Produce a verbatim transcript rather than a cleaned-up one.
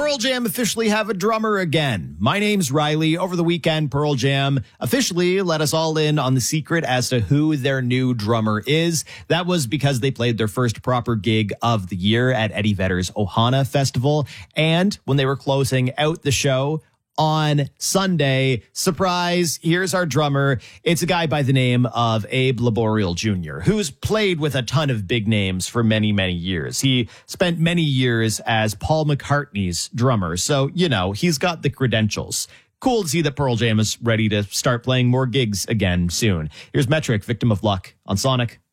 Pearl Jam officially have a drummer again. My name's Riley. Over the weekend, Pearl Jam officially let us all in on the secret as to who their new drummer is. That was because they played their first proper gig of the year at Eddie Vedder's Ohana Festival. And when they were closing out the show on Sunday, surprise, here's our drummer. It's a guy by the name of Abe Laboriel Junior, who's played with a ton of big names for many, many years. He spent many years as Paul McCartney's drummer, so, you know, he's got the credentials. Cool to see that Pearl Jam is ready to start playing more gigs again soon. Here's Metric, Victim of Luck on Sonic.